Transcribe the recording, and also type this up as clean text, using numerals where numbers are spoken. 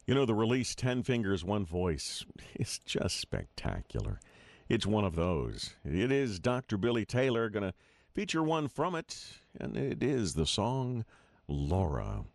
You know, the release 10 Fingers, One Voice is just spectacular. It's one of those. It is Dr. Billy Taylor going to feature one from it, and it is the song Laura.